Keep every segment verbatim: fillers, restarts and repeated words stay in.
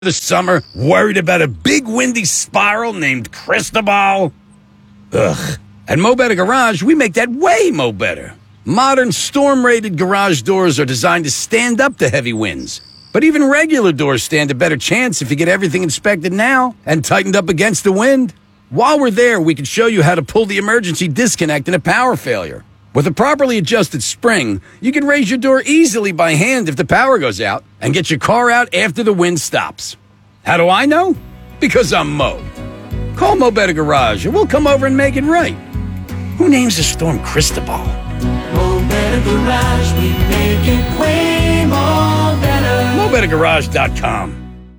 The summer, worried about a big windy spiral named Cristobal? Ugh. At Mo Better Garage, we make that way mo better. Modern storm-rated garage doors are designed to stand up to heavy winds. But even regular doors stand a better chance if you get everything inspected now and tightened up against the wind. While we're there, we can show you how to pull the emergency disconnect in a power failure. With a properly adjusted spring, you can raise your door easily by hand if the power goes out and get your car out after the wind stops. How do I know? Because I'm Mo. Call Mo Better Garage and we'll come over and make it right. Who names the storm Cristobal? Mo Better Garage, we make it way more better. Mo Better Garage dot com.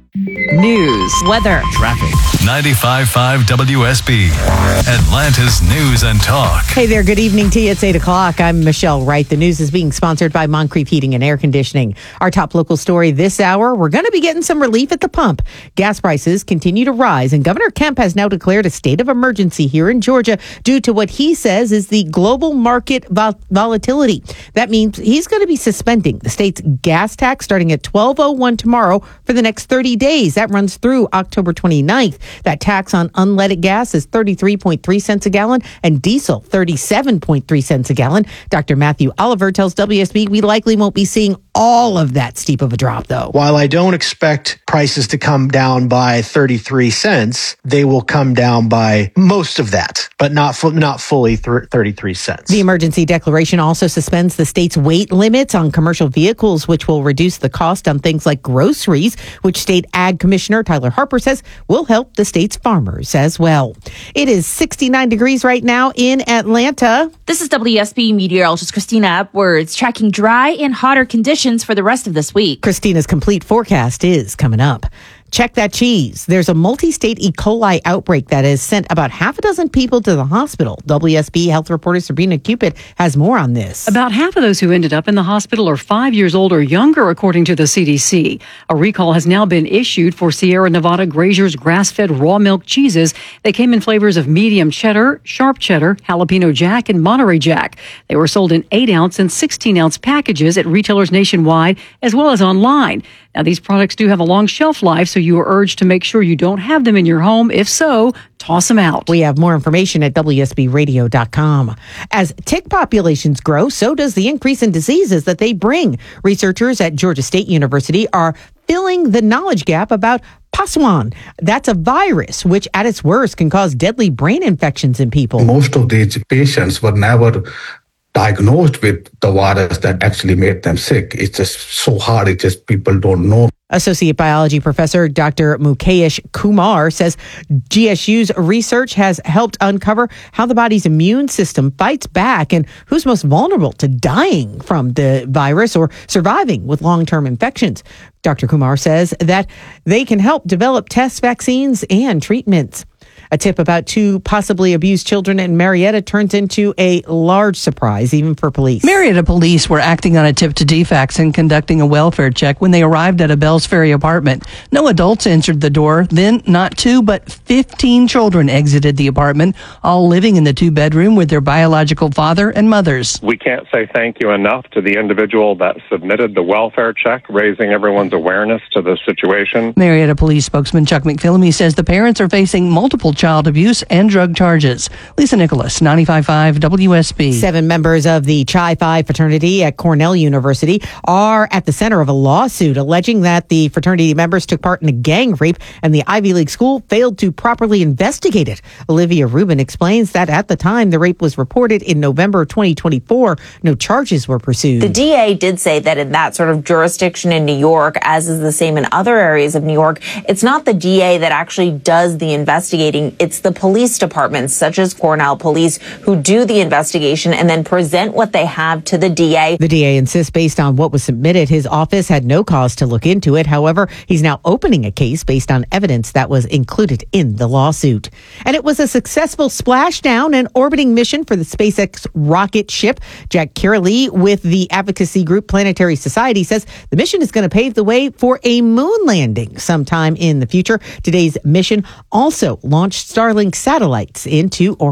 News, weather, traffic. ninety-five point five W S B, Atlanta's News and Talk. Hey there, good evening to you. It's eight o'clock. I'm Michelle Wright. The news is being sponsored by Moncrief Heating and Air Conditioning. Our top local story this hour, we're going to be getting some relief at the pump. Gas prices continue to rise, and Governor Kemp has now declared a state of emergency here in Georgia due to what he says is the global market vol- volatility. That means he's going to be suspending the state's gas tax starting at twelve oh one tomorrow for the next thirty days. That runs through October twenty-ninth. That tax on unleaded gas is thirty-three point three cents a gallon and diesel thirty-seven point three cents a gallon. Doctor Matthew Oliver tells W S B we likely won't be seeing all of that steep of a drop, though. While I don't expect prices to come down by thirty-three cents, they will come down by most of that, but not fu- not fully th- thirty-three cents. The emergency declaration also suspends the state's weight limits on commercial vehicles, which will reduce the cost on things like groceries, which State Ag Commissioner Tyler Harper says will help the state's farmers as well. It is sixty-nine degrees right now in Atlanta. This is W S B meteorologist Christina Upwards tracking dry and hotter conditions for the rest of this week. Christina's complete forecast is coming up. Check that cheese. There's a multi-state E. coli outbreak that has sent about half a dozen people to the hospital. W S B health reporter Sabrina Cupid has more on this. About half of those who ended up in the hospital are five years old or younger, according to the C D C. A recall has now been issued for Sierra Nevada Grazier's grass-fed raw milk cheeses. They came in flavors of medium cheddar, sharp cheddar, jalapeno jack, and Monterey Jack. They were sold in eight ounce and sixteen ounce packages at retailers nationwide as well as online. Now, these products do have a long shelf life, so you are urged to make sure you don't have them in your home. If so, toss them out. We have more information at W S B radio dot com. As tick populations grow, so does the increase in diseases that they bring. Researchers at Georgia State University are filling the knowledge gap about P A S W A N. That's a virus which at its worst can cause deadly brain infections in people. Most of these patients were never diagnosed with the virus that actually made them sick. It's just so hard. It's just people don't know. Associate biology professor Doctor Mukesh Kumar says G S U's research has helped uncover how the body's immune system fights back and who's most vulnerable to dying from the virus or surviving with long-term infections. Doctor Kumar says that they can help develop tests, vaccines, and treatments. A tip about two possibly abused children in Marietta turns into a large surprise, even for police. Marietta police were acting on a tip to D FACS and conducting a welfare check when they arrived at a Bells Ferry apartment. No adults answered the door. Then, not two, but fifteen children exited the apartment, all living in the two-bedroom with their biological father and mothers. We can't say thank you enough to the individual that submitted the welfare check, raising everyone's awareness to the situation. Marietta police spokesman Chuck McPhillamy says the parents are facing multiple child abuse and drug charges. Lisa Nicholas, ninety-five point five W S B. Seven members of the Chi Phi fraternity at Cornell University are at the center of a lawsuit alleging that the fraternity members took part in a gang rape and the Ivy League school failed to properly investigate it. Olivia Rubin explains that at the time the rape was reported in November twenty twenty-four, no charges were pursued. The D A did say that in that sort of jurisdiction in New York, as is the same in other areas of New York, it's not the D A that actually does the investigating. It's the police departments, such as Cornell Police, who do the investigation and then present what they have to the D A. The D A insists, based on what was submitted, his office had no cause to look into it. However, he's now opening a case based on evidence that was included in the lawsuit. And it was a successful splashdown and orbiting mission for the SpaceX rocket ship. Jack Kirley with the advocacy group Planetary Society says the mission is going to pave the way for a moon landing sometime in the future. Today's mission also launched Starlink satellites into orbit.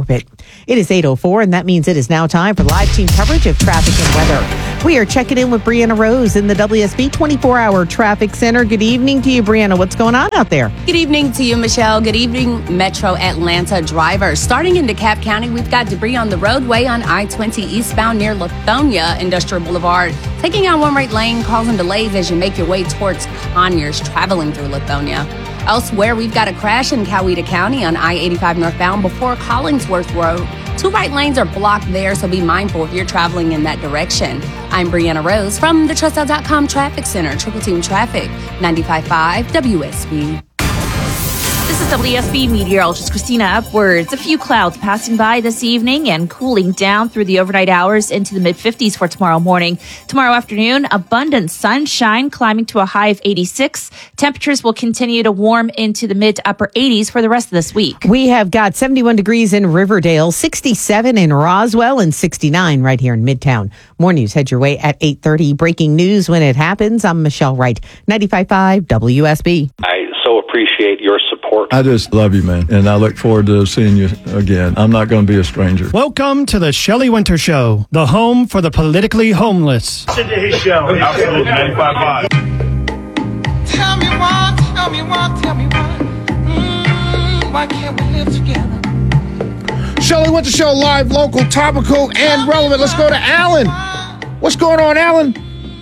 It is eight oh four, and that means it is now time for live team coverage of traffic and weather. We are checking in with Brianna Rose in the W S B twenty-four hour Traffic Center. Good evening to you, Brianna. What's going on out there? Good evening to you, Michelle. Good evening, Metro Atlanta drivers. Starting in DeKalb County, we've got debris on the roadway on I twenty eastbound near Lithonia Industrial Boulevard, taking out one right lane, causing delays as you make your way towards Conyers, traveling through Lithonia. Elsewhere, we've got a crash in Coweta County on I eighty-five northbound before Collingsworth Road. Two right lanes are blocked there, so be mindful if you're traveling in that direction. I'm Brianna Rose from the Trust L dot com Traffic Center, Triple Team Traffic, ninety-five point five W S B. This is W S B meteorologist Christina Upwards. A few clouds passing by this evening and cooling down through the overnight hours into the mid fifties for tomorrow morning. Tomorrow afternoon, abundant sunshine climbing to a high of eighty-six. Temperatures will continue to warm into the mid to upper eighties for the rest of this week. We have got seventy-one degrees in Riverdale, sixty-seven in Roswell, and sixty-nine right here in Midtown. More news head your way at eight thirty. Breaking news when it happens. I'm Michelle Wright, ninety-five point five W S B. I so appreciate your support. I just love you, man, and I look forward to seeing you again. I'm not going to be a stranger. Welcome to the Shelley Winter Show, the home for the politically homeless. Listen to his show. Absolutely, ninety-five point five. Tell me why, tell me why, tell me why. Mm, why can't we live together? Shelley Winter Show, live, local, topical, and relevant. Let's go to Alan. What's going on, Alan?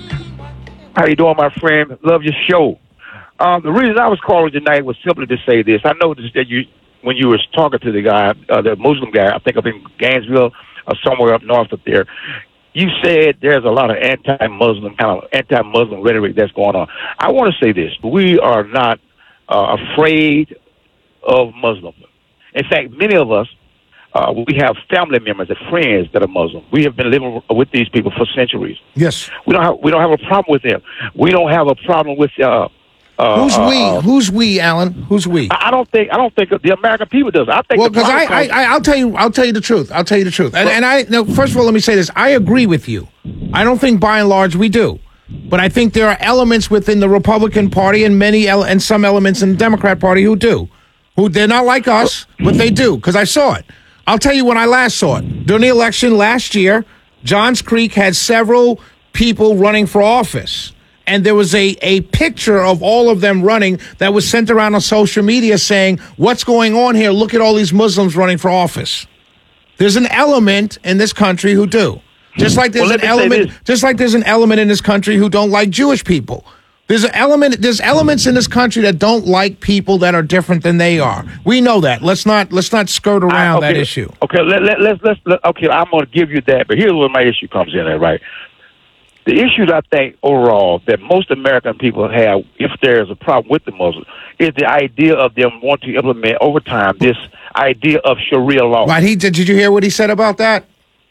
How you doing, my friend? Love your show. Um, the reason I was calling tonight was simply to say this. I noticed that you, when you were talking to the guy, uh, the Muslim guy, I think up in Gainesville or somewhere up north up there, you said there's a lot of anti-Muslim, kind of anti-Muslim rhetoric that's going on. I want to say this. We are not uh, afraid of Muslims. In fact, many of us, uh, we have family members and friends that are Muslim. We have been living with these people for centuries. Yes. We don't have, we don't have a problem with them. We don't have a problem with... Uh, Uh, Who's we? Uh, Who's we, Alan? Who's we? I don't think I don't think the American people does. I think well, because I, I, I, I'll tell you, I'll tell you the truth. I'll tell you the truth. And, and I, no, first of all, let me say this: I agree with you. I don't think, by and large, we do, but I think there are elements within the Republican Party and many ele- and some elements in the Democrat Party who do, who they're not like us, but they do. Because I saw it. I'll tell you when I last saw it during the election last year. Johns Creek had several people running for office. And there was a, a picture of all of them running that was sent around on social media saying, what's going on here? Look at all these Muslims running for office. There's an element in this country who do. Just like there's well, an element just like there's an element in this country who don't like Jewish people. There's an element there's elements in this country that don't like people that are different than they are. We know that. Let's not let's not skirt around I, okay, that issue. Okay, let, let, let's let's let, okay, I'm gonna give you that, but here's where my issue comes in at, right? The issues I think overall that most American people have, if there's a problem with the Muslims, is the idea of them wanting to implement over time this idea of Sharia law. Right? He did. Did you hear what he said about that?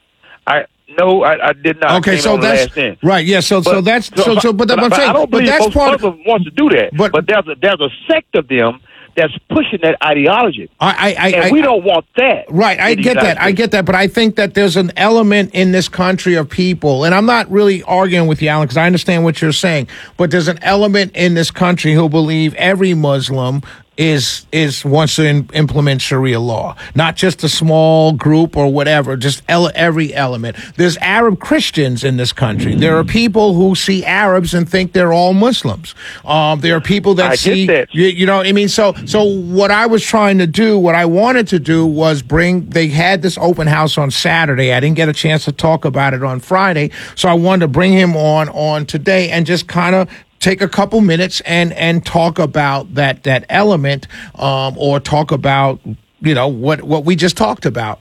I no, I, I did not. Okay, so that's right. Yeah, so but, so that's so so. But, but I'm I, saying, I don't but believe that's most part Muslims wants to do that. But, but there's a there's a sect of them that's pushing that ideology. I, I, and I, we don't want that. Right, I get that. I get that. But I think that there's an element in this country of people, and I'm not really arguing with you, Alan, because I understand what you're saying, but there's an element in this country who believe every Muslim is is wants to in, implement Sharia law, not just a small group or whatever, just ele- every element. There's Arab Christians in this country. There are people who see Arabs and think they're all Muslims. Um, there are people that I see, get that. you, you know what I mean? So, so what I was trying to do, what I wanted to do was bring, they had this open house on Saturday. I didn't get a chance to talk about it on Friday. So I wanted to bring him on, on today and just kind of take a couple minutes and, and talk about that, that element, um, or talk about, you know, what, what we just talked about.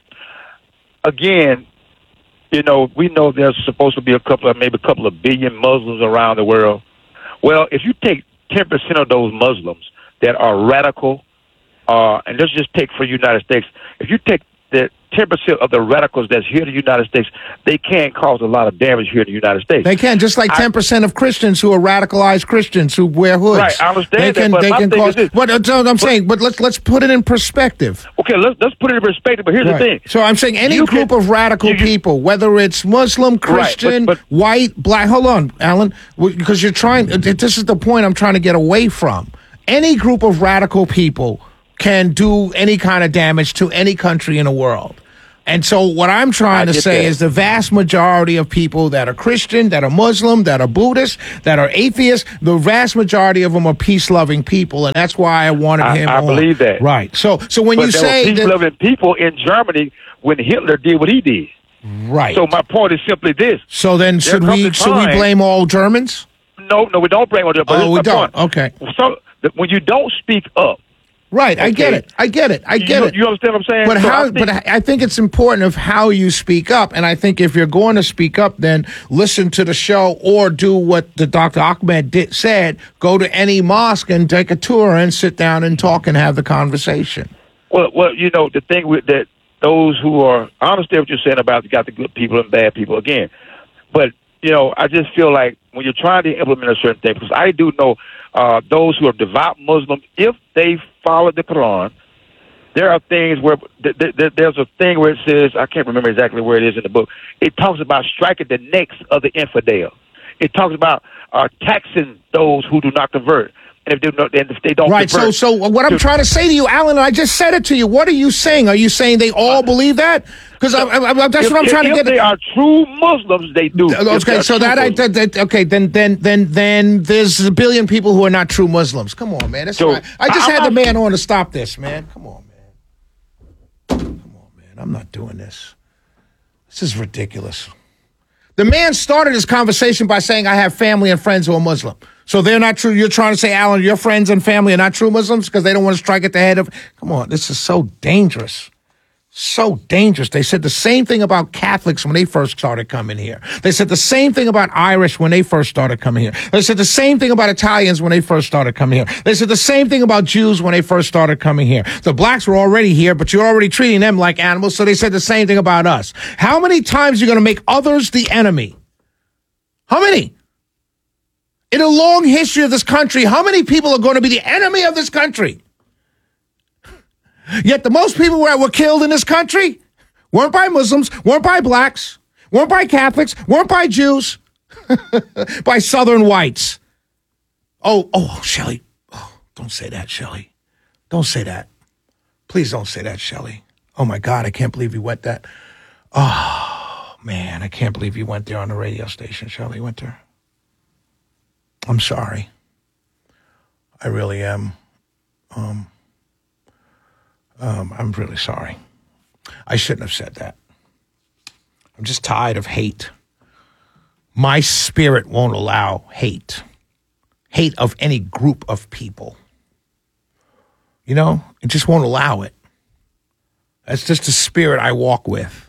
Again, you know, we know there's supposed to be a couple of, maybe a couple of billion Muslims around the world. Well, if you take ten percent of those Muslims that are radical, uh, and let's just take for the United States, if you take the ten percent of the radicals that's here in the United States, they can cause a lot of damage here in the United States. They can, just like I, ten percent of Christians who are radicalized Christians who wear hoods. Right, I understand they that, can, but they my can thing cause, is this. But, that's what I'm but, saying, but let's let's put it in perspective. Okay, let's let's put it in perspective, but here's right. the thing. So I'm saying any you group can, of radical you, people, whether it's Muslim, Christian, right, but, but, white, black, hold on, Alan, because you're trying, this is the point I'm trying to get away from. Any group of radical people can do any kind of damage to any country in the world. And so what I'm trying I to get say that. is the vast majority of people that are Christian, that are Muslim, that are Buddhist, that are atheists, the vast majority of them are peace-loving people, and that's why I wanted I, him I on. believe that. Right. So so when but you there say were that, peace-loving people in Germany when Hitler did what he did. right. So my point is simply this. So then There should comes we a should we time- blame all Germans? No, no, we don't blame on them. But Oh, we here's my don't. point. Okay. So that when you don't speak up, Right, I get Okay. it. I get it. I get you, it. You understand what I'm saying? But So how? I think- but I I think it's important of how you speak up, and I think if you're going to speak up, then listen to the show or do what the Doctor Ahmed did, said. Go to any mosque and take a tour and sit down and talk and have the conversation. Well, well, you know, the thing with that, those who are, I understand what you're saying about you got the good people and bad people again. But, you know, I just feel like when you're trying to implement a certain thing, because I do know uh, those who are devout Muslims, if they follow the Quran, there are things where th- th- th- there's a thing where it says, I can't remember exactly where it is in the book. It talks about striking the necks of the infidel. It talks about uh, taxing those who do not convert. And if they don't, and if they don't Right. So, convert, so what I'm to- trying to say to you, Alan, I just said it to you. What are you saying? Are you saying they all believe that? Because that's if, what I'm trying if to get. If they are true Muslims, they do. If Okay, they're so true that I Muslims. that, that, okay, then then then then there's a billion people who are not true Muslims. Come on, man. That's So, right. I just I- had I- the man on to stop this, man. Come on, man. Come on, man. I'm not doing this. This is ridiculous. The man started his conversation by saying, "I have family and friends who are Muslim." So they're not true. You're trying to say, Alan, your friends and family are not true Muslims because they don't want to strike at the head of. Come on, this is so dangerous. So dangerous. They said the same thing about Catholics when they first started coming here. They said the same thing about Irish when they first started coming here. They said the same thing about Italians when they first started coming here. They said the same thing about Jews when they first started coming here. The blacks were already here, but you're already treating them like animals, so they said the same thing about us. How many times are you going to make others the enemy? How many? In a long history of this country, how many people are going to be the enemy of this country? Yet the most people that were killed in this country weren't by Muslims, weren't by blacks, weren't by Catholics, weren't by Jews, by Southern whites. Oh, oh, Shelley. Oh, don't say that, Shelley. Don't say that. Please don't say that, Shelley. Oh, my God, I can't believe you went that. Oh, man, I can't believe you went there on the radio station, Shelley. You went there. I'm sorry. I really am. Um... Um, I'm really sorry. I shouldn't have said that. I'm just tired of hate. My spirit won't allow hate. Hate of any group of people. You know, it just won't allow it. That's just the spirit I walk with.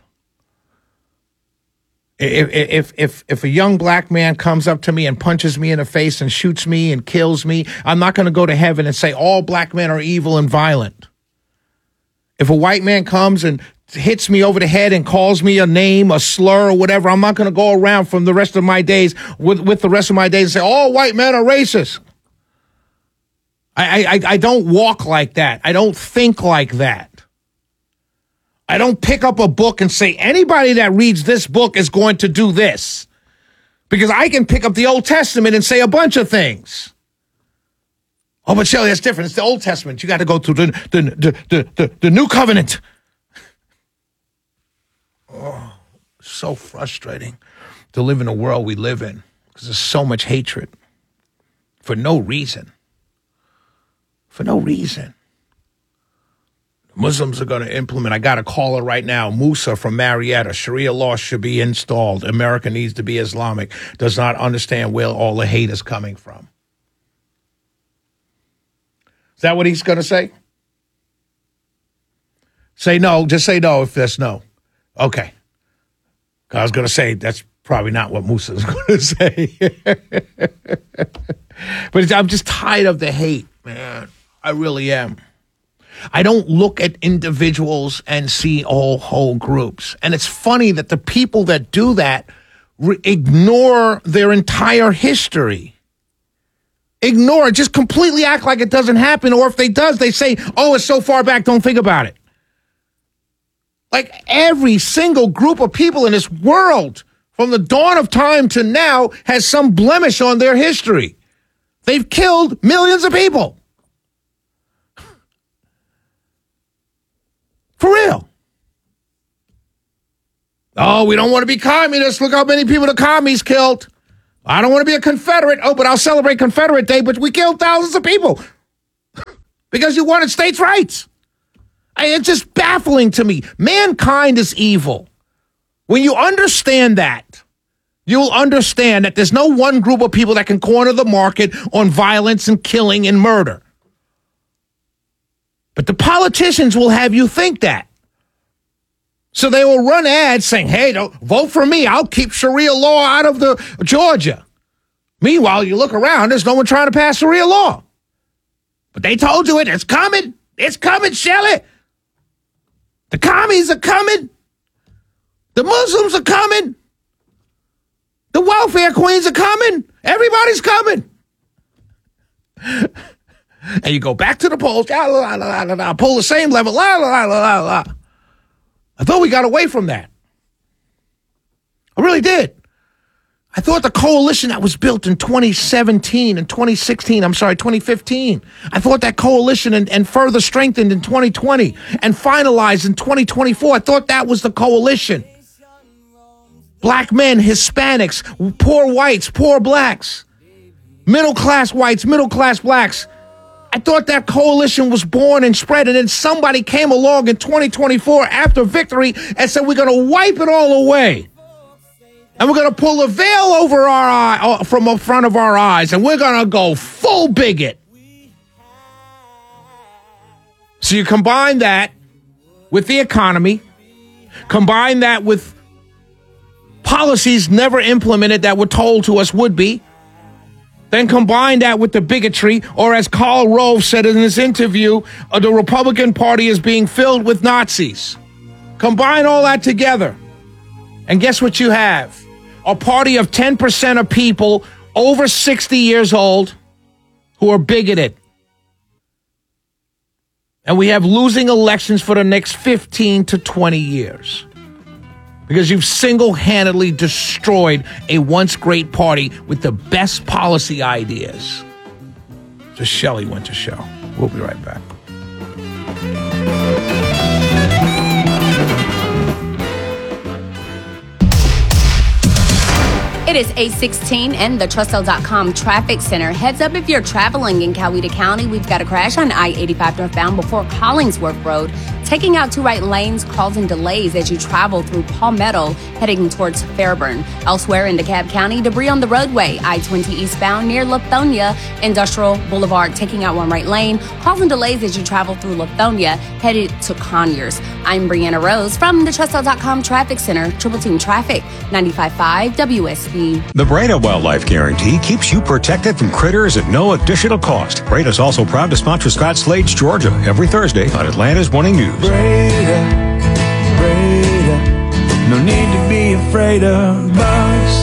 If, if, if, if a young black man comes up to me and punches me in the face and shoots me and kills me, I'm not going to go to heaven and say all black men are evil and violent. If a white man comes and hits me over the head and calls me a name, a slur, or whatever, I'm not going to go around from the rest of my days with, with the rest of my days and say, all white men are racist. I, I, I don't walk like that. I don't think like that. I don't pick up a book and say, anybody that reads this book is going to do this. Because I can pick up the Old Testament and say a bunch of things. Oh, but Shelley, that's different. It's the Old Testament. You got to go through the the, the the the the New Covenant. Oh, so frustrating to live in the world we live in because there's so much hatred for no reason. For no reason. Muslims are going to implement. I got a caller right now. Musa from Marietta. Sharia law should be installed. America needs to be Islamic. Does not understand where all the hate is coming from. Is that what he's going to say? Say no. Just say no if that's no. Okay. I was going to say that's probably not what Musa is going to say. But I'm just tired of the hate, man. I really am. I don't look at individuals and see all whole groups. And it's funny that the people that do that re- ignore their entire history. Ignore it. Just completely act like it doesn't happen. Or if they does, they say, oh, it's so far back, don't think about it. Like every single group of people in this world, from the dawn of time to now, has some blemish on their history. They've killed millions of people. For real. Oh, we don't want to be communists. Look how many people the commies killed. I don't want to be a Confederate. Oh, but I'll celebrate Confederate Day, but we killed thousands of people because you wanted states' rights. I, it's just baffling to me. Mankind is evil. When you understand that, you'll understand that there's no one group of people that can corner the market on violence and killing and murder. But the politicians will have you think that. So they will run ads saying, hey, don't vote for me. I'll keep Sharia law out of the Georgia. Meanwhile, you look around, there's no one trying to pass Sharia law. But they told you it. It's coming. It's coming, Shelley. The commies are coming. The Muslims are coming. The welfare queens are coming. Everybody's coming. And you go back to the polls, la, la, la, la, la, pull the same level, la, la, la, la, la. I thought we got away from that. I really did. I thought the coalition that was built in twenty seventeen and twenty sixteen, I'm sorry, twenty fifteen, I thought that coalition and, and further strengthened in twenty twenty and finalized in twenty twenty-four, I thought that was the coalition. Black men, Hispanics, poor whites, poor blacks, middle-class whites, middle-class blacks. I thought that coalition was born and spread, and then somebody came along in twenty twenty-four after victory and said, we're going to wipe it all away. And we're going to pull a veil over our eye, from the front of our eyes, and we're going to go full bigot. So you combine that with the economy, combine that with policies never implemented that were told to us would be, then combine that with the bigotry, or as Karl Rove said in his interview, uh, the Republican Party is being filled with Nazis. Combine all that together, and guess what you have? A party of ten percent of people over sixty years old who are bigoted. And we have losing elections for the next fifteen to twenty years. Because you've single-handedly destroyed a once great party with the best policy ideas. The Shelley Winter Show. We'll be right back. It is eight sixteen and the Trussell dot com Traffic Center. Heads up if you're traveling in Coweta County. We've got a crash on I eighty-five northbound before Collingsworth Road, taking out two right lanes, causing delays as you travel through Palmetto, heading towards Fairburn. Elsewhere in DeKalb County, debris on the roadway, I twenty eastbound near Lithonia Industrial Boulevard, taking out one right lane, causing delays as you travel through Lithonia, headed to Conyers. I'm Brianna Rose from the Trussell dot com Traffic Center, Triple Team Traffic, ninety-five point five W S B. The Breda Wildlife Guarantee keeps you protected from critters at no additional cost. Breda's also proud to sponsor Scott Slade's Georgia every Thursday on Atlanta's Morning News. Breda, Breda, no need to be afraid of bugs.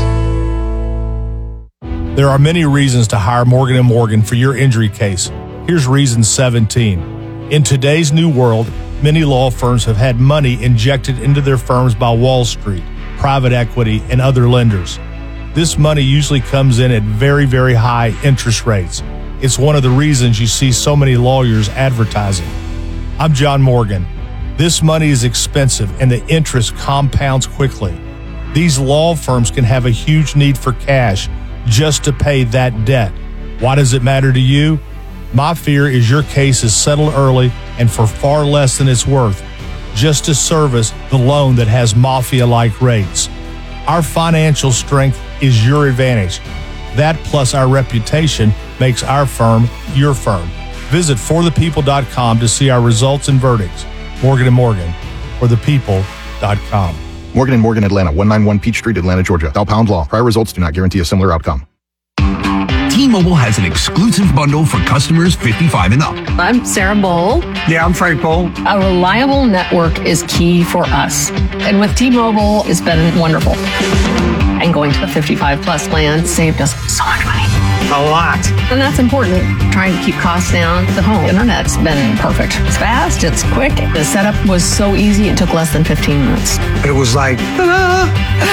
There are many reasons to hire Morgan and Morgan for your injury case. Here's reason seventeen. In today's new world, many law firms have had money injected into their firms by Wall Street, private equity, and other lenders. This money usually comes in at very, very high interest rates. It's one of the reasons you see so many lawyers advertising. I'm John Morgan. This money is expensive and the interest compounds quickly. These law firms can have a huge need for cash just to pay that debt. Why does it matter to you? My fear is your case is settled early and for far less than it's worth, just to service the loan that has mafia-like rates. Our financial strength is your advantage. That plus our reputation makes our firm your firm. Visit for the people dot com to see our results and verdicts. Morgan and Morgan, for the people dot com. Morgan and Morgan, Atlanta, one ninety-one Peach Street, Atlanta, Georgia. Thou pound law. Prior results do not guarantee a similar outcome. T-Mobile has an exclusive bundle for customers fifty-five and up. I'm Sarah Bowl. Yeah, I'm Frank Bowl. A reliable network is key for us. And with T-Mobile, it's been wonderful. And going to the fifty-five plus plan saved us so much money. a lot. And that's important, trying to keep costs down. The home internet's been perfect. It's fast, it's quick. The setup was so easy, it took less than fifteen minutes. It was like, ta-da!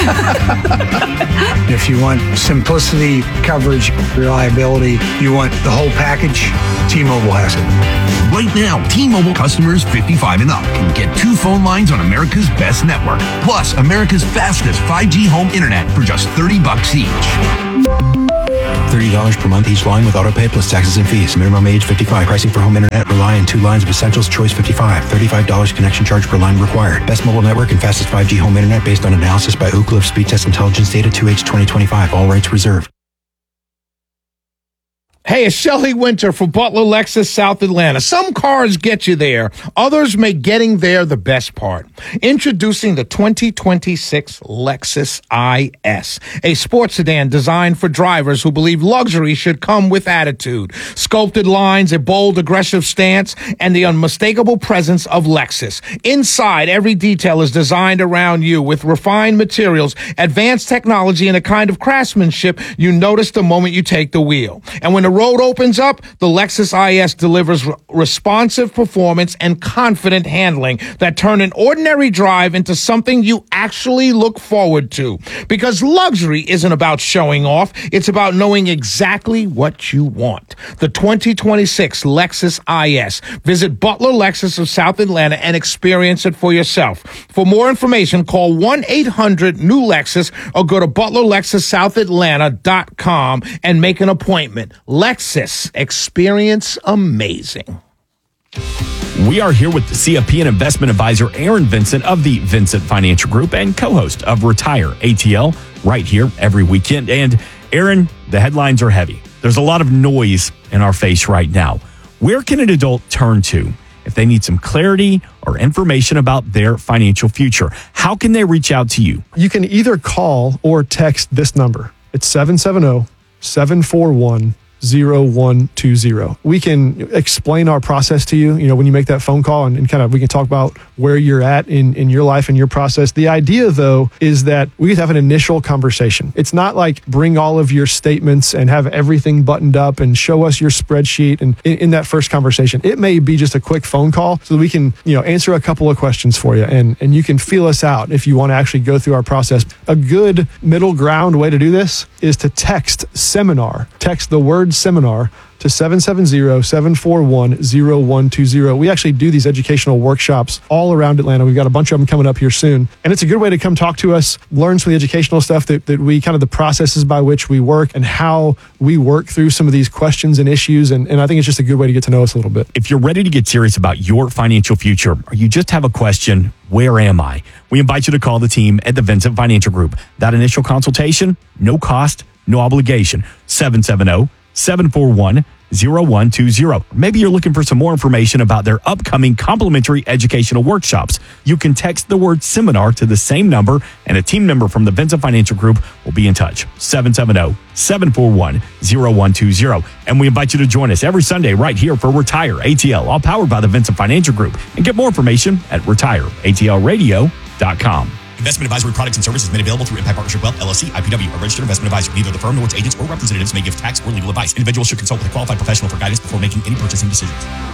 If you want simplicity, coverage, reliability, you want the whole package, T-Mobile has it. Right now, T-Mobile customers fifty-five and up can get two phone lines on America's best network, plus America's fastest five G home internet for just thirty bucks each. thirty dollars per month each line with autopay plus taxes and fees. Minimum age fifty-five. Pricing for home internet rely on two lines of Essentials Choice fifty-five. thirty-five dollars connection charge per line required. Best mobile network and fastest five G home internet based on analysis by Ookla of Speed Test Intelligence data two H twenty twenty-five. All rights reserved. Hey, it's Shelley Winter for Butler Lexus South Atlanta. Some cars get you there. Others make getting there the best part. Introducing the twenty twenty-six Lexus I S, a sports sedan designed for drivers who believe luxury should come with attitude. Sculpted lines, a bold, aggressive stance, and the unmistakable presence of Lexus. Inside, every detail is designed around you with refined materials, advanced technology, and a kind of craftsmanship you notice the moment you take the wheel. And when the road opens up, the Lexus I S delivers r- responsive performance and confident handling that turn an ordinary drive into something you actually look forward to. Because luxury isn't about showing off, it's about knowing exactly what you want. The twenty twenty-six Lexus I S. Visit Butler Lexus of South Atlanta and experience it for yourself. For more information, call one eight hundred new Lexus or go to butler lexus south atlanta dot com and make an appointment. Lexus, experience amazing. We are here with the C F P and investment advisor Aaron Vincent of the Vincent Financial Group and co-host of Retire A T L right here every weekend. And Aaron, the headlines are heavy. There's a lot of noise in our face right now. Where can an adult turn to if they need some clarity or information about their financial future? How can they reach out to you? You can either call or text this number. It's seven seven zero, seven four one, zero one two zero. We can explain our process to you, you know, when you make that phone call and, and kind of, we can talk about where you're at in, in your life and your process. The idea though, is that we have an initial conversation. It's not like bring all of your statements and have everything buttoned up and show us your spreadsheet. And in, in that first conversation, it may be just a quick phone call so that we can, you know, answer a couple of questions for you and, and you can feel us out if you want to actually go through our process. A good middle ground way to do this is to text seminar, text the word seminar to seven seven zero, seven four one, zero one two zero. We actually do these educational workshops all around Atlanta. We've got a bunch of them coming up here soon. And it's a good way to come talk to us, learn some of the educational stuff that, that we kind of the processes by which we work and how we work through some of these questions and issues. And, and I think it's just a good way to get to know us a little bit. If you're ready to get serious about your financial future or you just have a question, where am I? We invite you to call the team at the Vincent Financial Group. That initial consultation, no cost, no obligation. seven seven zero, seven four one, zero one two zero. Maybe you're looking for some more information about their upcoming complimentary educational workshops. You can text the word seminar to the same number and a team member from the Vincent Financial Group will be in touch. seven seven zero, seven four one, zero one two zero. And we invite you to join us every Sunday right here for Retire A T L, all powered by the Vincent Financial Group. And get more information at retire a t l radio dot com. Investment advisory products and services made available through Impact Partnership Wealth, L L C, I P W, a registered investment advisor. Neither the firm nor its agents or representatives may give tax or legal advice. Individuals should consult with a qualified professional for guidance before making any purchasing decisions.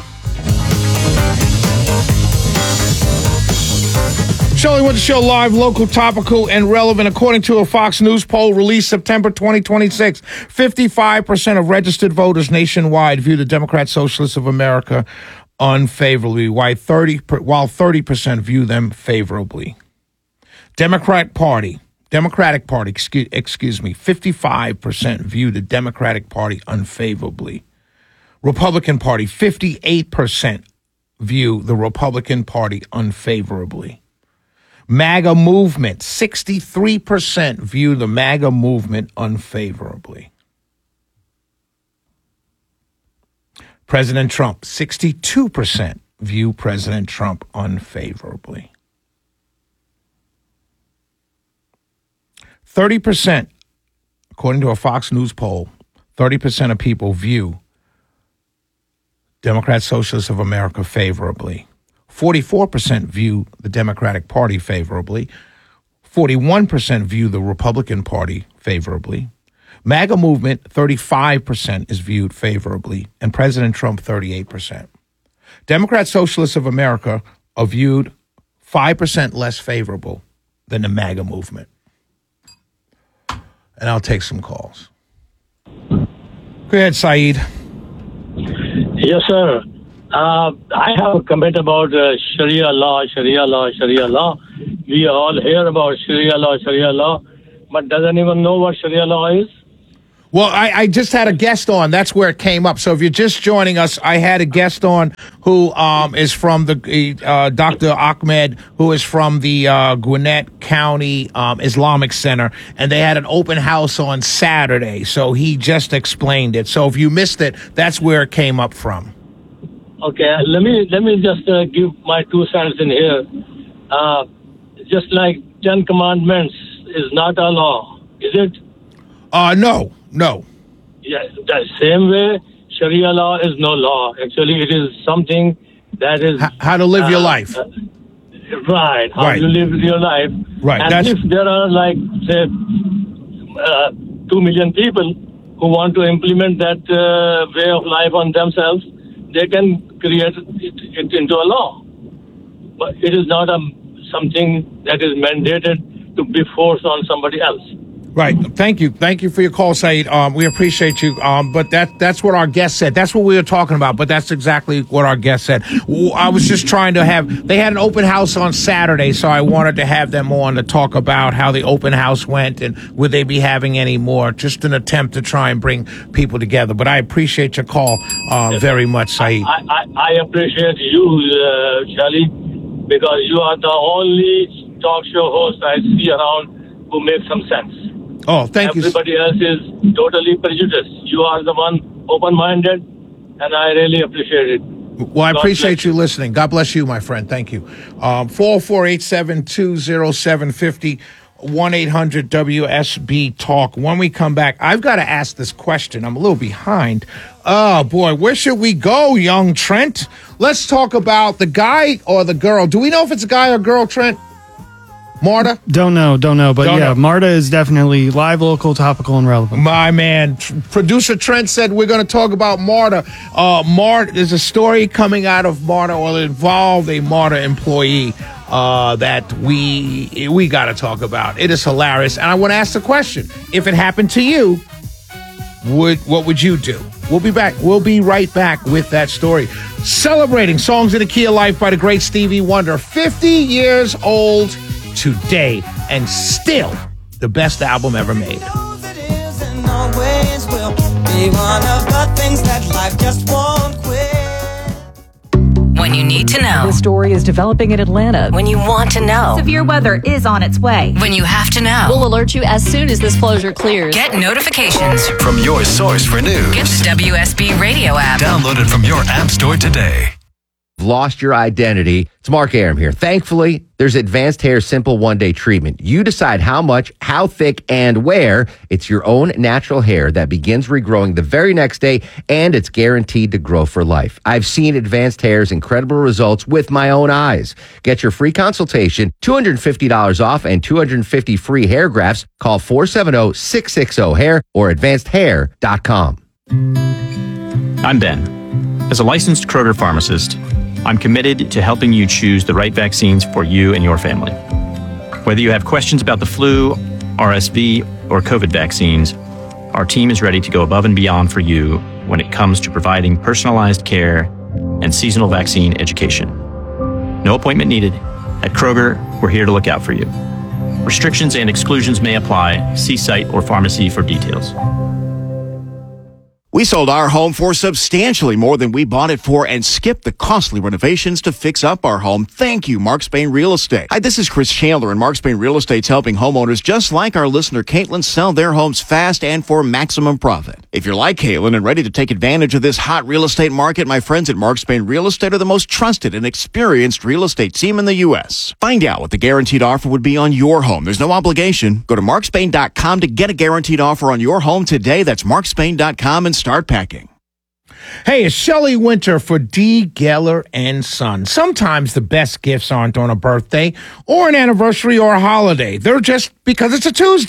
Shelley Winter Show live, local, topical, and relevant. According to a Fox News poll released September twenty twenty-six, fifty-five percent of registered voters nationwide view the Democrat Socialists of America unfavorably, while thirty while thirty percent view them favorably. Democrat Party, Democratic Party, excuse, excuse me, fifty-five percent view the Democratic Party unfavorably. Republican Party, fifty-eight percent view the Republican Party unfavorably. MAGA movement, sixty-three percent view the MAGA movement unfavorably. President Trump, sixty-two percent view President Trump unfavorably. thirty percent, according to a Fox News poll, thirty percent of people view Democrat Socialists of America favorably. forty-four percent view the Democratic Party favorably. forty-one percent view the Republican Party favorably. MAGA movement, thirty-five percent is viewed favorably, and President Trump, thirty-eight percent. Democrat Socialists of America are viewed five percent less favorable than the MAGA movement. And I'll take some calls. Go ahead, Saeed. Yes, sir. Uh, I have a comment about uh, Sharia law, Sharia law, Sharia law. We all hear about Sharia law, Sharia law, but doesn't even know what Sharia law is. Well, I, I just had a guest on. That's where it came up. So if you're just joining us, I had a guest on who um, is from the uh, Doctor Ahmed, who is from the uh, Gwinnett County um, Islamic Center, and they had an open house on Saturday. So he just explained it. So if you missed it, that's where it came up from. Okay, let me let me just uh, give my two cents in here. Uh, just like Ten Commandments is not a law, is it? Uh, no, no. Yeah, the same way, Sharia law is no law. Actually, it is something that is... H- how to live uh, your life. Uh, right, how right. you live your life. Right. And That's... if there are, like, say, uh, two million people who want to implement that uh, way of life on themselves, they can create it, it into a law. But it is not a, something that is mandated to be forced on somebody else. Right. Thank you. Thank you for your call, Saeed. Um, we appreciate you. Um, but that that's what our guest said. That's what we were talking about. But that's exactly what our guest said. I was just trying to have, they had an open house on Saturday, so I wanted to have them on to talk about how the open house went and would they be having any more. Just an attempt to try and bring people together. But I appreciate your call uh, yes. very much, Saeed. I, I, I appreciate you, uh, Charlie, because you are the only talk show host I see around who makes some sense. Oh, thank Everybody you. Everybody else is totally prejudiced. You are the one open-minded, and I really appreciate it. Well, I God appreciate you listening. God bless you, my friend. Thank you. Um, four oh four, eight seven two, oh seven five oh, one eight hundred W S B Talk. When we come back, I've got to ask this question. I'm a little behind. Oh, boy, where should we go, young Trent? Let's talk about the guy or the girl. Do we know if it's a guy or girl, Trent? Marta? Don't know, don't know. But don't yeah, know. Marta is definitely live, local, topical, and relevant. My man, tr- producer Trent said we're going to talk about Marta. Uh, Marta, there's a story coming out of Marta, or it involved a Marta employee uh, that we we got to talk about. It is hilarious. And I want to ask the question. If it happened to you, would what would you do? We'll be back. We'll be right back with that story. Celebrating Songs in the Key of Life by the great Stevie Wonder. fifty years old today, and still the best album ever made. When you need to know. The story is developing in Atlanta. When you want to know. Severe weather is on its way. When you have to know. We'll alert you as soon as this closure clears. Get notifications from your source for news. Get the W S B Radio app. Download it from your app store today. Lost your identity. It's Mark Aram here. Thankfully, there's Advanced Hair Simple One-Day Treatment. You decide how much, how thick, and where. It's your own natural hair that begins regrowing the very next day, and it's guaranteed to grow for life. I've seen Advanced Hair's incredible results with my own eyes. Get your free consultation, two hundred fifty dollars off, and two hundred fifty free hair grafts. Call four seven zero, six six zero, hair or advanced hair dot com. I'm Ben. As a licensed Kroger pharmacist, I'm committed to helping you choose the right vaccines for you and your family. Whether you have questions about the flu, R S V, or COVID vaccines, our team is ready to go above and beyond for you when it comes to providing personalized care and seasonal vaccine education. No appointment needed. At Kroger, we're here to look out for you. Restrictions and exclusions may apply. See site or pharmacy for details. We sold our home for substantially more than we bought it for and skipped the costly renovations to fix up our home. Thank you, Mark Spain Real Estate. Hi, this is Chris Chandler, and Mark Spain Real Estate's helping homeowners just like our listener Caitlin sell their homes fast and for maximum profit. If you're like Caitlin and ready to take advantage of this hot real estate market, my friends at Mark Spain Real Estate are the most trusted and experienced real estate team in the U S. Find out what the guaranteed offer would be on your home. There's no obligation. Go to mark spain dot com to get a guaranteed offer on your home today. That's mark spain dot com and start packing. Hey, it's Shelley Winter for D. Geller and Son. Sometimes the best gifts aren't on a birthday or an anniversary or a holiday. They're just because it's a Tuesday.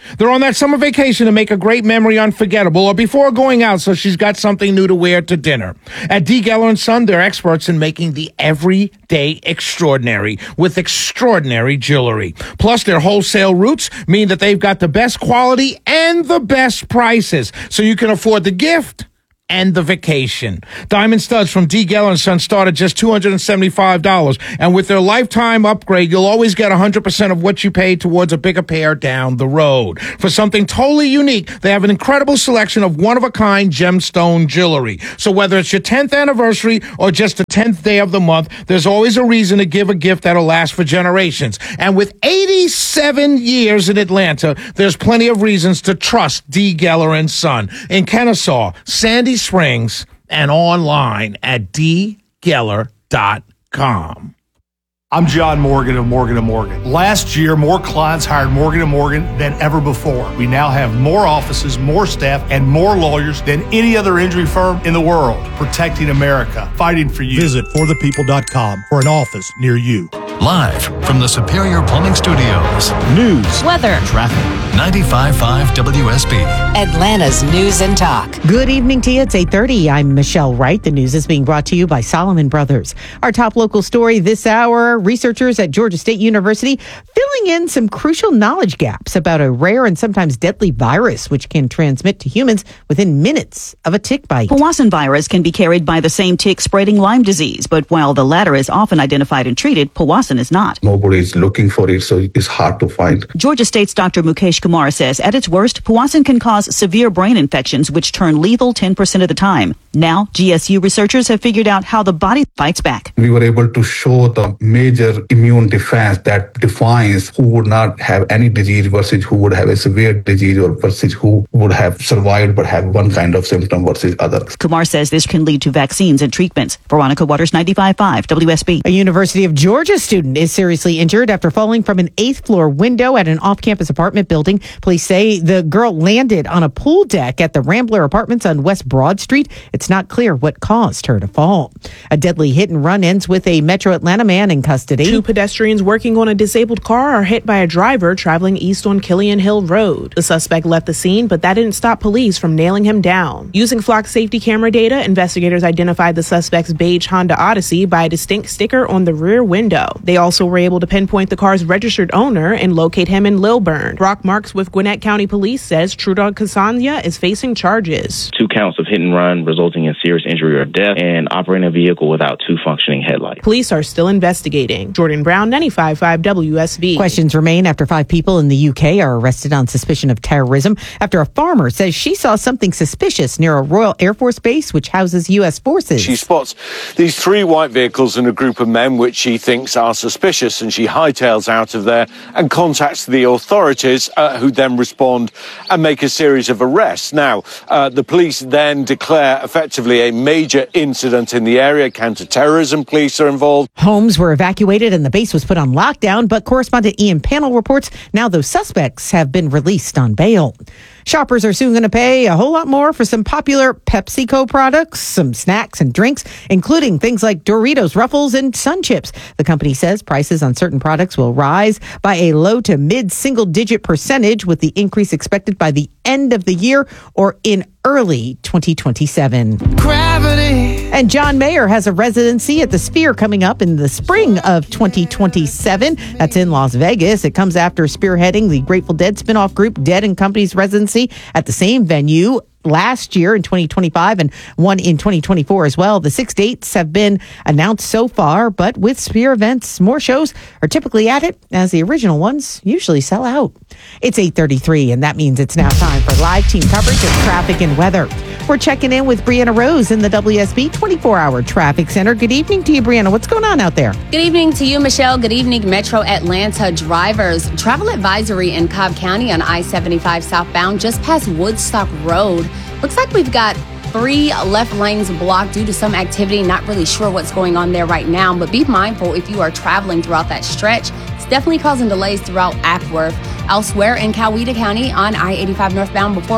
They're on that summer vacation to make a great memory unforgettable or before going out so she's got something new to wear to dinner. At D. Geller and Son, they're experts in making the everyday extraordinary with extraordinary jewelry. Plus, their wholesale routes mean that they've got the best quality and the best prices, so you can afford the gift and the vacation. Diamond studs from D. Geller and Son start at just two hundred seventy-five dollars. And with their lifetime upgrade, you'll always get one hundred percent of what you paid towards a bigger pair down the road. For something totally unique, they have an incredible selection of one-of-a-kind gemstone jewelry. So whether it's your tenth anniversary or just the tenth day of the month, there's always a reason to give a gift that'll last for generations. And with eighty-seven years in Atlanta, there's plenty of reasons to trust D. Geller and Son. In Kennesaw, Sandy Springs, and online at d geller dot com. I'm John Morgan of Morgan and Morgan. Last year, more clients hired Morgan and Morgan than ever before. We now have more offices, more staff, and more lawyers than any other injury firm in the world. Protecting America, fighting for you. Visit for the people dot com for an office near you. Live from the Superior Plumbing Studios. News, weather, traffic. ninety-five point five W S B. Atlanta's News and Talk. Good evening to you. It's eight thirty. I'm Michelle Wright. The news is being brought to you by Solomon Brothers. Our top local story this hour, researchers at Georgia State University filling in some crucial knowledge gaps about a rare and sometimes deadly virus which can transmit to humans within minutes of a tick bite. Powassan virus can be carried by the same tick spreading Lyme disease, but while the latter is often identified and treated, Powassan is not. Nobody is looking for it, so it's hard to find. Georgia State's Doctor Mukesh Kumar says at its worst, Powassan can cause severe brain infections, which turn lethal ten percent of the time. Now, G S U researchers have figured out how the body fights back. We were able to show the major immune defense that defines who would not have any disease versus who would have a severe disease or versus who would have survived but have one kind of symptom versus others. Kumar says this can lead to vaccines and treatments. Veronica Waters, ninety-five point five W S B. A University of Georgia student is seriously injured after falling from an eighth floor window at an off-campus apartment building. Police say the girl landed on a pool deck at the Rambler Apartments on West Broad Street. It's not clear what caused her to fall. A deadly hit and run ends with a Metro Atlanta man in custody. Two pedestrians working on a disabled car are hit by a driver traveling east on Killian Hill Road. The suspect left the scene, but that didn't stop police from nailing him down. Using flock safety camera data, investigators identified the suspect's beige Honda Odyssey by a distinct sticker on the rear window. They also were able to pinpoint the car's registered owner and locate him in Lilburn. Brock Marks with Gwinnett County Police says Trudon Casania is facing charges. Two counts of hit and run resulting in serious injury or death and operating a vehicle without two functioning headlights. Police are still investigating. Jordan Brown, ninety-five point five W S B. Questions remain after five people in the U K are arrested on suspicion of terrorism after a farmer says she saw something suspicious near a Royal Air Force base which houses U S forces. She spots these three white vehicles and a group of men which she thinks are suspicious, and she hightails out of there and contacts the authorities, uh, who then respond and make a series of arrests. Now, uh, the police then declare effectively a major incident in the area. Counter-terrorism police are involved. Homes were evacuated and the base was put on lockdown, but correspondent Ian Panel reports now those suspects have been released on bail. Shoppers are soon going to pay a whole lot more for some popular PepsiCo products, some snacks and drinks, including things like Doritos, Ruffles, and Sun Chips. The company says prices on certain products will rise by a low to mid single digit percentage, with the increase expected by the end of the year or in early twenty twenty-seven. Gravity. And John Mayer has a residency at the Sphere coming up in the spring of twenty twenty-seven. That's in Las Vegas. It comes after spearheading the Grateful Dead spinoff group Dead and Company's residency at the same venue last year in twenty twenty-five and one in twenty twenty-four as well. The six dates have been announced so far, but with Sphere events, more shows are typically added as the original ones usually sell out. It's eight thirty-three, and that means it's now time for live team coverage of traffic and weather. We're checking in with Brianna Rose in the W S B twenty-four hour Traffic Center. Good evening to you, Brianna. What's going on out there? Good evening to you, Michelle. Good evening, Metro Atlanta drivers. Travel advisory in Cobb County on I seventy-five southbound just past Woodstock Road. Looks like we've got three left lanes blocked due to some activity. Not really sure what's going on there right now, but be mindful if you are traveling throughout that stretch. It's definitely causing delays throughout Ackworth. Elsewhere in Coweta County on I eighty-five northbound before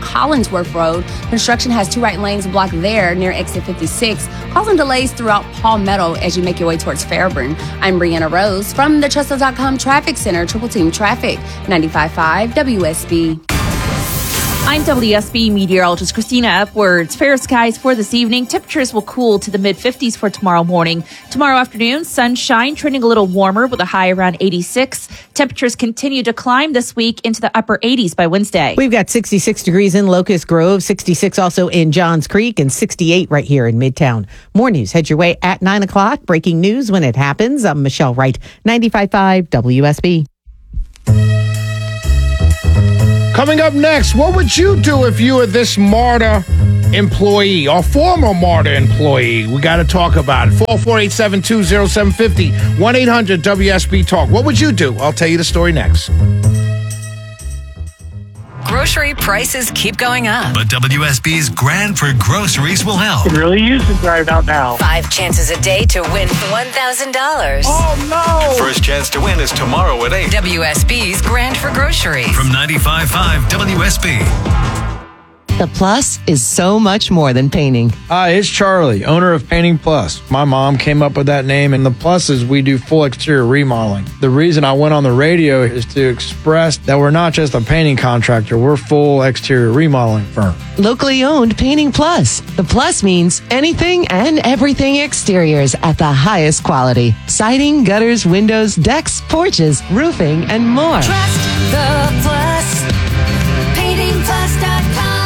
Collinsworth Road. Construction has two right lanes blocked there near exit fifty-six, causing delays throughout Palmetto as you make your way towards Fairburn. I'm Brianna Rose from the Trusto dot com Traffic Center, Triple Team Traffic, ninety-five point five W S B. I'm W S B meteorologist Christina Upwards. Fair skies for this evening. Temperatures will cool to the mid fifties for tomorrow morning. Tomorrow afternoon, sunshine, trending a little warmer with a high around eighty-six. Temperatures continue to climb this week into the upper eighties by Wednesday. We've got sixty-six degrees in Locust Grove, sixty-six also in Johns Creek, and sixty-eight right here in Midtown. More news head your way at nine o'clock. Breaking news when it happens. I'm Michelle Wright, ninety-five point five W S B. Coming up next, what would you do if you were this MARTA employee or former MARTA employee? We got to talk about it. four four eight, seven two zero seven five zero, one eight hundred W S B Talk. What would you do? I'll tell you the story next. Grocery prices keep going up. But W S B's Grand for Groceries will help. It really is right out now. Five chances a day to win one thousand dollars. Oh, no! First chance to win is tomorrow at eight. W S B's Grand for Groceries. From ninety-five point five W S B. The Plus is so much more than painting. Hi, it's Charlie, owner of Painting Plus. My mom came up with that name, and the Plus is we do full exterior remodeling. The reason I went on the radio is to express that we're not just a painting contractor, we're full exterior remodeling firm. Locally owned Painting Plus. The Plus means anything and everything exteriors at the highest quality. Siding, gutters, windows, decks, porches, roofing, and more. Trust the Plus. painting plus dot com.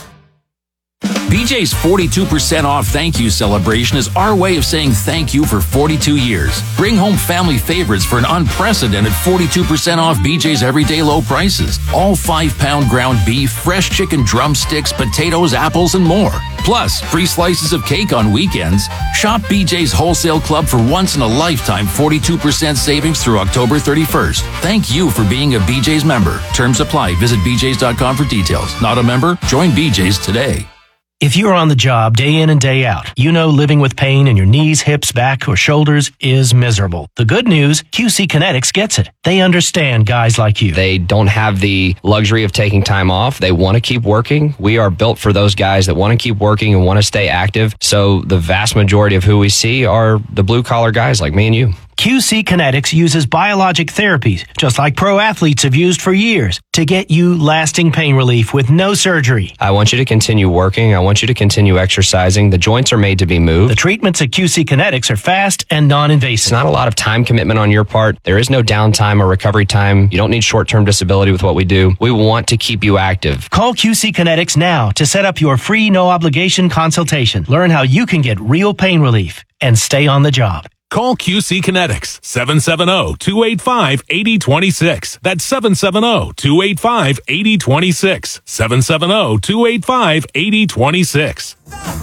B J's forty-two percent off thank you celebration is our way of saying thank you for forty-two years. Bring home family favorites for an unprecedented forty-two percent off B J's everyday low prices. All five-pound ground beef, fresh chicken drumsticks, potatoes, apples, and more. Plus, free slices of cake on weekends. Shop B J's Wholesale Club for once-in-a-lifetime forty-two percent savings through October thirty-first. Thank you for being a B J's member. Terms apply. Visit B J's dot com for details. Not a member? Join B J's today. If you're on the job day in and day out, you know living with pain in your knees, hips, back, or shoulders is miserable. The good news, Q C Kinetics gets it. They understand guys like you. They don't have the luxury of taking time off. They want to keep working. We are built for those guys that want to keep working and want to stay active. So the vast majority of who we see are the blue-collar guys like me and you. Q C Kinetics uses biologic therapies, just like pro athletes have used for years, to get you lasting pain relief with no surgery. I want you to continue working. I want you to continue exercising. The joints are made to be moved. The treatments at Q C Kinetics are fast and non-invasive. It's not a lot of time commitment on your part. There is no downtime or recovery time. You don't need short-term disability with what we do. We want to keep you active. Call Q C Kinetics now to set up your free no-obligation consultation. Learn how you can get real pain relief and stay on the job. Call Q C Kinetics, seven seven zero, two eight five, eight zero two six. That's seven seven zero, two eight five, eight zero two six. seven seven zero, two eight five, eight zero two six.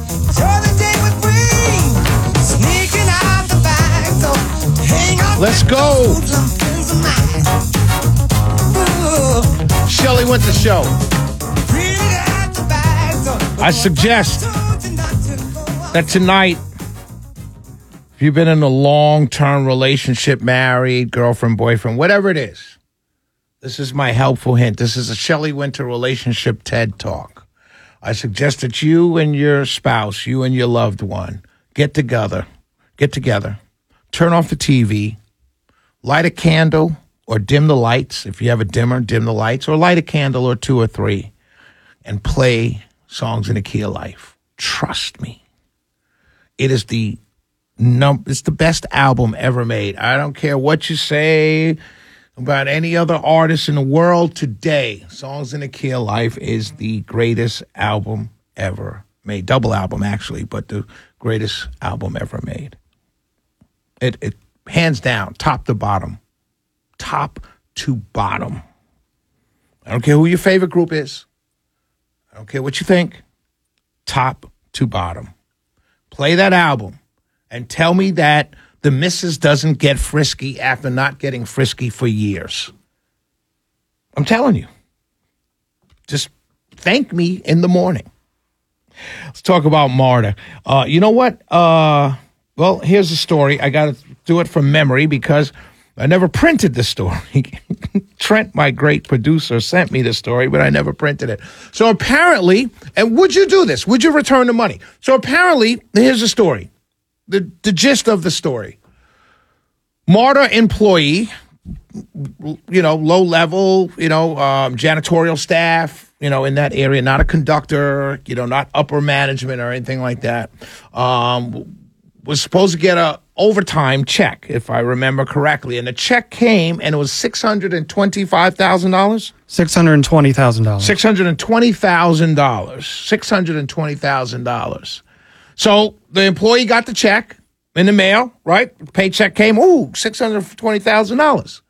Let's go. Shelley Winter Show. I suggest that tonight, if you've been in a long-term relationship, married, girlfriend, boyfriend, whatever it is, this is my helpful hint. This is a Shelley Winter Relationship TED Talk. I suggest that you and your spouse, you and your loved one, get together, get together, turn off the T V, light a candle or dim the lights. If you have a dimmer, dim the lights, or light a candle or two or three and play Songs in the Key of Life. Trust me. It is the No, it's the best album ever made. I don't care what you say about any other artist in the world today. Songs in the Key of Life is the greatest album ever made. Double album, actually, but the greatest album ever made. It, it hands down, top to bottom. Top to bottom. I don't care who your favorite group is. I don't care what you think. Top to bottom. Play that album. And tell me that the missus doesn't get frisky after not getting frisky for years. I'm telling you. Just thank me in the morning. Let's talk about MARTA. Uh, you know what? Uh, well, here's the story. I got to do it from memory because I never printed the story. Trent, my great producer, sent me the story, but I never printed it. So apparently, and would you do this? Would you return the money? So apparently, here's the story. The, the gist of the story. MARTA employee, you know, low level, you know, um, janitorial staff, you know, in that area, not a conductor, you know, not upper management or anything like that, um, was supposed to get a overtime check, if I remember correctly. And the check came and it was six hundred twenty-five thousand dollars? six hundred twenty thousand dollars. six hundred twenty thousand dollars. six hundred twenty thousand dollars. So the employee got the check in the mail, right? Paycheck came, ooh, six hundred twenty thousand dollars.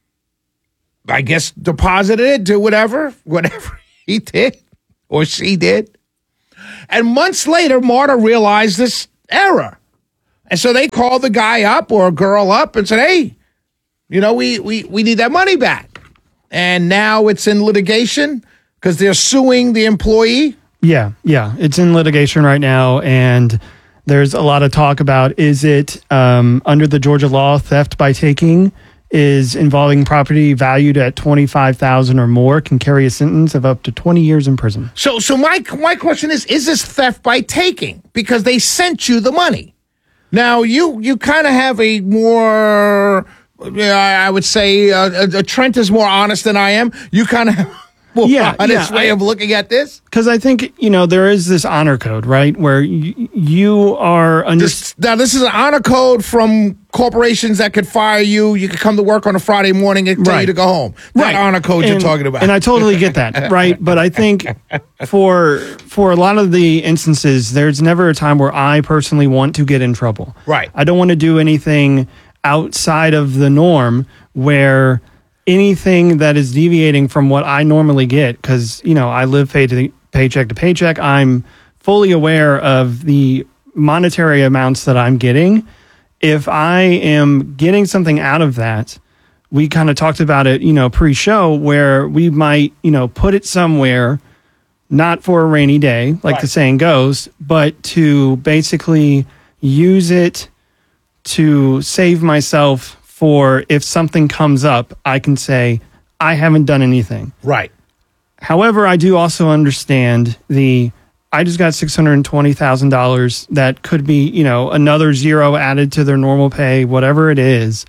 I guess deposited it to whatever, whatever he did or she did. And months later, MARTA realized this error. And so they called the guy up or a girl up and said, hey, you know, we, we, we need that money back. And now it's in litigation because they're suing the employee. Yeah, yeah. It's in litigation right now. And there's a lot of talk about, is it um, under the Georgia law, theft by taking is involving property valued at twenty-five thousand dollars or more can carry a sentence of up to twenty years in prison. So, so my, my question is, is this theft by taking? Because they sent you the money. Now, you, you kind of have a more, I would say, uh, uh, Trent is more honest than I am. You kind of have more yeah, honest yeah, way I, of looking at this. Because I think, you know, there is this honor code, right, where y- you are under. This, now, this is an honor code from corporations that could fire you. You could come to work on a Friday morning and tell right. you to go home. That right. honor code and, you're talking about. And I totally get that, right? But I think for for a lot of the instances, there's never a time where I personally want to get in trouble. Right. I don't want to do anything outside of the norm where anything that is deviating from what I normally get, because, you know, I live pay to paycheck to paycheck. I'm fully aware of the monetary amounts that I'm getting. If I am getting something out of that, we kind of talked about it, you know, pre-show, where we might, you know, put it somewhere, not for a rainy day, like right. the saying goes, but to basically use it to save myself for if something comes up, I can say, I haven't done anything. Right. However, I do also understand the, I just got six hundred twenty thousand dollars that could be, you know, another zero added to their normal pay, whatever it is.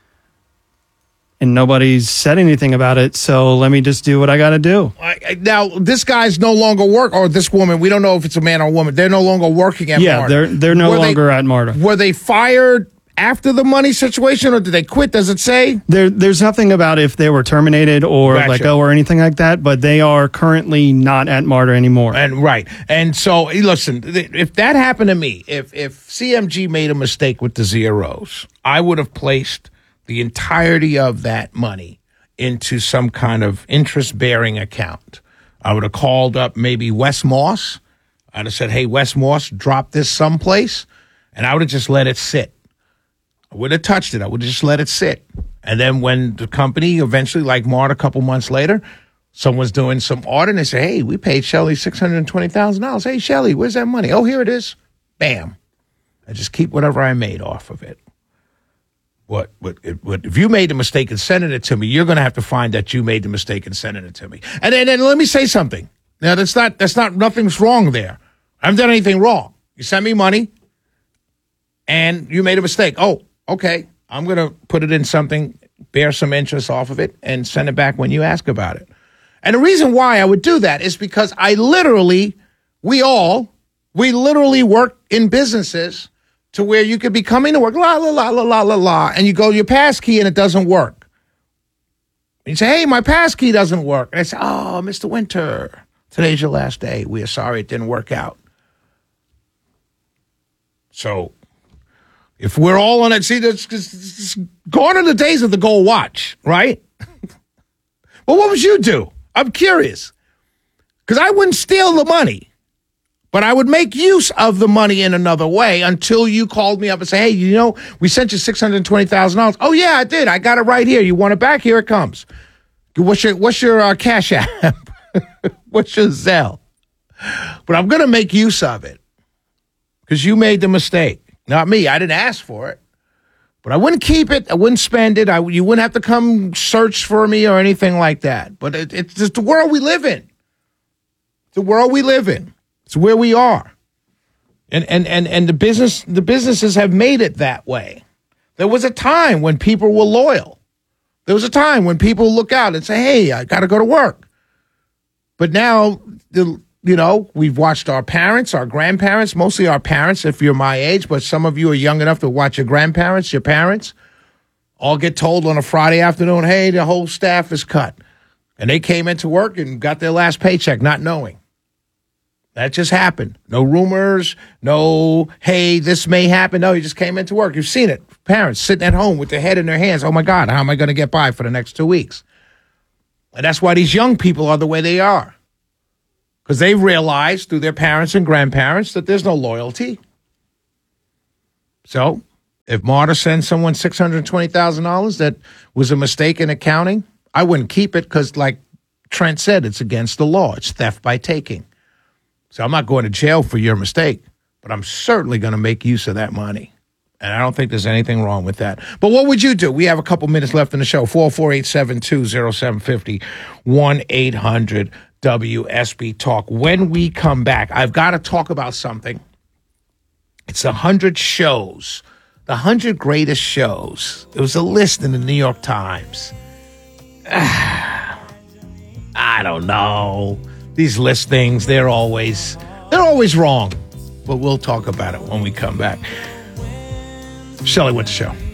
And nobody's said anything about it. So let me just do what I got to do. I, now, this guy's no longer work, or this woman, we don't know if it's a man or a woman. They're no longer working at yeah, MARTA. they're, they're no were longer they, at MARTA. Were they fired after the money situation, or did they quit? Does it say? There, there's nothing about if they were terminated or Gotcha. let go or anything like that, but they are currently not at MARTA anymore. And right. And so, listen, if that happened to me, if if C M G made a mistake with the zeros, I would have placed the entirety of that money into some kind of interest-bearing account. I would have called up maybe Wes Moss. I'd have said, hey, Wes Moss, drop this someplace, and I would have just let it sit. I wouldn't have touched it. I would have just let it sit. And then when the company eventually, like MARTA, a couple months later, someone's doing some audit and they say, hey, we paid Shelly six hundred twenty thousand dollars. Hey, Shelly, where's that money? Oh, here it is. Bam. I just keep whatever I made off of it. What, what, it, what, if you made a mistake in sending it to me, you're going to have to find that you made the mistake in sending it to me. And then, and let me say something. Now, that's not, that's not, nothing's wrong there. I haven't done anything wrong. You sent me money and you made a mistake. Oh, okay. I'm going to put it in something, bear some interest off of it, and send it back when you ask about it. And the reason why I would do that is because I literally, we all, we literally work in businesses to where you could be coming to work, la, la, la, la, la, la, la, and you go to your passkey and it doesn't work. And you say, hey, my passkey doesn't work. And I say, oh, Mister Winter, today's your last day. We are sorry it didn't work out. So if we're all on it, see, it's, it's, it's gone are the days of the gold watch, right? Well, what would you do? I'm curious. Because I wouldn't steal the money. But I would make use of the money in another way until you called me up and say, hey, you know, we sent you six hundred twenty thousand dollars. Oh, yeah, I did. I got it right here. You want it back? Here it comes. What's your, what's your uh, Cash App? What's your Zelle? But I'm going to make use of it because you made the mistake. Not me. I didn't ask for it. But I wouldn't keep it. I wouldn't spend it. I, you wouldn't have to come search for me or anything like that. But it, it's just the world we live in. It's the world we live in. It's where we are. And and and and the business the businesses have made it that way. There was a time when people were loyal. There was a time when people look out and say, "Hey, I got to go to work." But now, the, you know, we've watched our parents, our grandparents, mostly our parents, if you're my age, but some of you are young enough to watch your grandparents, your parents, all get told on a Friday afternoon, "Hey, the whole staff is cut." And they came into work and got their last paycheck not knowing. That just happened. No rumors, no, "Hey, this may happen." No, you just came into work. You've seen it. Parents sitting at home with their head in their hands. "Oh, my God, how am I going to get by for the next two weeks? And that's why these young people are the way they are. Because they realized through their parents and grandparents that there's no loyalty. So if Marta sends someone six hundred twenty thousand dollars that was a mistake in accounting, I wouldn't keep it because, like Trent said, it's against the law. It's theft by taking. So I'm not going to jail for your mistake, but I'm certainly going to make use of that money. And I don't think there's anything wrong with that. But what would you do? We have a couple minutes left in the show. four oh four, eight seven two, oh seven five oh, one eight hundred W S B Talk. When we come back, I've got to talk about something. It's one hundred shows, the one hundred greatest shows. There was a list in the New York Times. I don't know. These listings, they're always, they're always wrong. But we'll talk about it when we come back. Shelley with the show.